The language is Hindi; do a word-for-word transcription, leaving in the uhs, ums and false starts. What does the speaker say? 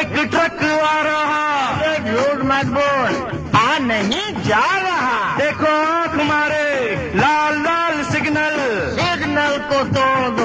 एक ट्रक आ रहा, एक झूठ मत बोल, आ नहीं जा रहा। देखो आंख मारे, लाल लाल सिग्नल, सिग्नल को तोड़